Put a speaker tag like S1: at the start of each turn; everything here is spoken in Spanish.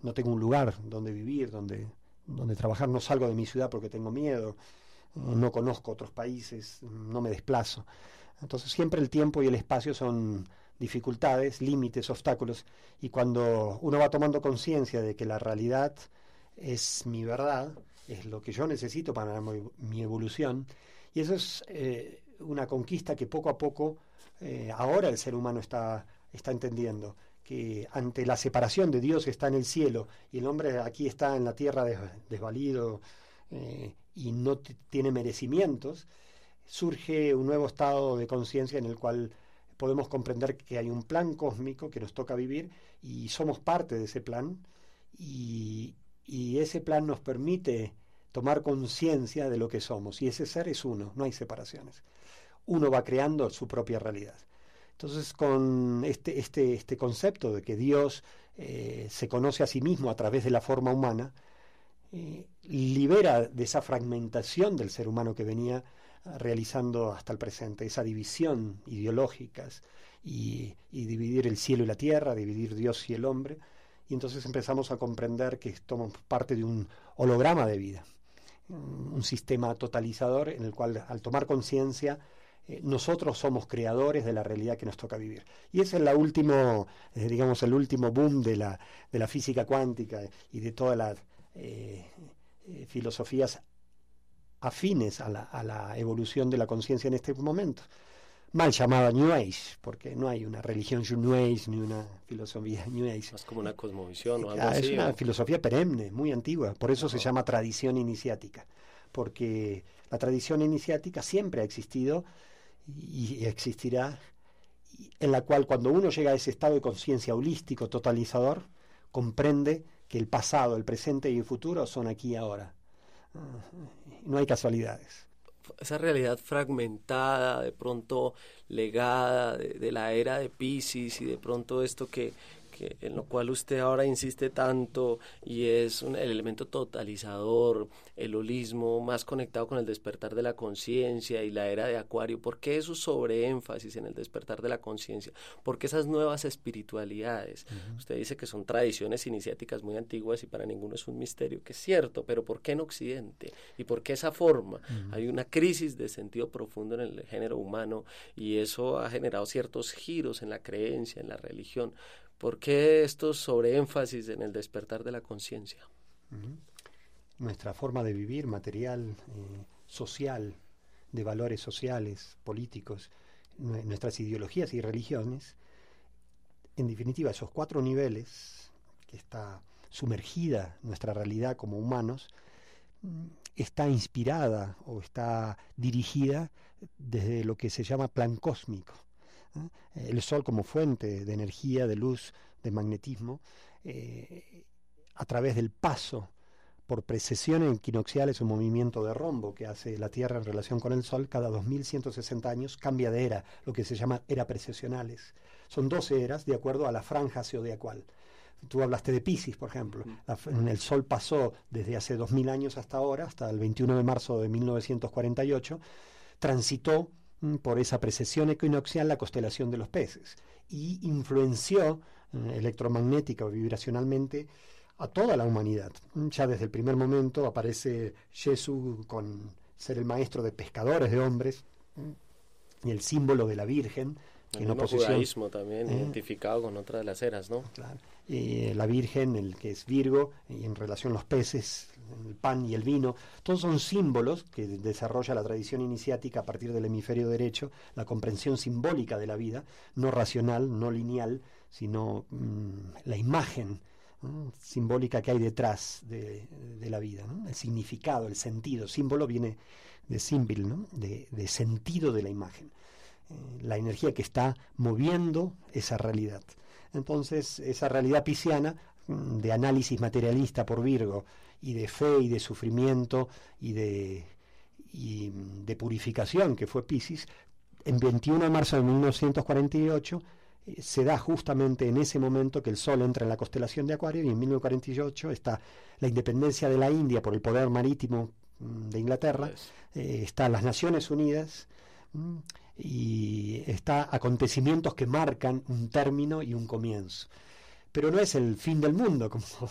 S1: no tengo un lugar donde vivir, donde trabajar, no salgo de mi ciudad porque tengo miedo, no conozco otros países, no me desplazo. Entonces siempre el tiempo y el espacio son dificultades, límites, obstáculos, y cuando uno va tomando conciencia de que la realidad es mi verdad, es lo que yo necesito para mi evolución, y eso es una conquista que poco a poco ahora el ser humano está entendiendo, que ante la separación de Dios está en el cielo y el hombre aquí está en la tierra desvalido y no tiene merecimientos, surge un nuevo estado de conciencia en el cual podemos comprender que hay un plan cósmico que nos toca vivir y somos parte de ese plan, y ese plan nos permite tomar conciencia de lo que somos, y ese ser es uno, no hay separaciones. Uno va creando su propia realidad. Entonces, con este concepto de que Dios se conoce a sí mismo a través de la forma humana, libera de esa fragmentación del ser humano que venía realizando hasta el presente, esa división ideológicas y dividir el cielo y la tierra, dividir Dios y el hombre, y entonces empezamos a comprender que somos parte de un holograma de vida, un sistema totalizador en el cual, al tomar conciencia, nosotros somos creadores de la realidad que nos toca vivir. Y ese es el último boom de la física cuántica y de todas las filosofías afines a la evolución de la conciencia en este momento. Mal llamada New Age, porque no hay una religión New Age ni una filosofía New Age.
S2: Es como una cosmovisión o algo así.
S1: Es una filosofía perenne, muy antigua, por eso se llama tradición iniciática, porque la tradición iniciática siempre ha existido y existirá, en la cual cuando uno llega a ese estado de conciencia holístico, totalizador, comprende que el pasado, el presente y el futuro son aquí y ahora. No hay casualidades.
S2: Esa realidad fragmentada, de pronto legada de la era de Piscis, y de pronto esto que en lo cual usted ahora insiste tanto, y es el elemento totalizador, el holismo más conectado con el despertar de la conciencia y la era de Acuario. ¿Por qué esos sobreénfasis en el despertar de la conciencia? ¿Por qué esas nuevas espiritualidades? Uh-huh. Usted dice que son tradiciones iniciáticas muy antiguas y para ninguno es un misterio, que es cierto, pero ¿por qué en Occidente? ¿Y por qué esa forma? Uh-huh. Hay una crisis de sentido profundo en el género humano, y eso ha generado ciertos giros en la creencia, en la religión. ¿Por qué estos sobreénfasis en el despertar de la conciencia?
S1: Uh-huh. Nuestra forma de vivir, material, social, de valores sociales, políticos, nuestras ideologías y religiones, en definitiva, esos 4 niveles que está sumergida nuestra realidad como humanos, está inspirada o está dirigida desde lo que se llama plan cósmico. El Sol como fuente de energía, de luz, de magnetismo, a través del paso por precesión equinoccial, es un movimiento de rombo que hace la Tierra en relación con el Sol, cada 2160 años cambia de era, lo que se llama era precesionales. Son 12 eras de acuerdo a la franja zodiacal. Tú hablaste de Piscis, por ejemplo. El Sol pasó desde hace 2000 años hasta ahora, hasta el 21 de marzo de 1948, transitó por esa precesión equinoccial la constelación de los peces y influenció electromagnética o vibracionalmente a toda la humanidad. Ya desde el primer momento aparece Jesús con ser el maestro de pescadores de hombres y el símbolo de la Virgen, que
S2: el judaísmo también identificado con otra de las eras, ¿no?
S1: Claro. La Virgen, el que es Virgo, y en relación a los peces, el pan y el vino, todos son símbolos que desarrolla la tradición iniciática a partir del hemisferio derecho, la comprensión simbólica de la vida, no racional, no lineal, sino la imagen simbólica que hay detrás de la vida, ¿no? El significado, el sentido. Símbolo viene de símbol, ¿no? de sentido de la imagen. La energía que está moviendo esa realidad. Entonces, esa realidad pisciana, de análisis materialista por Virgo, y de fe y de sufrimiento y de purificación, que fue Piscis, en 21 de marzo de 1948 se da justamente en ese momento que el Sol entra en la constelación de Acuario, y en 1948 está la independencia de la India por el poder marítimo de Inglaterra, está las Naciones Unidas, y está acontecimientos que marcan un término y un comienzo. Pero no es el fin del mundo, como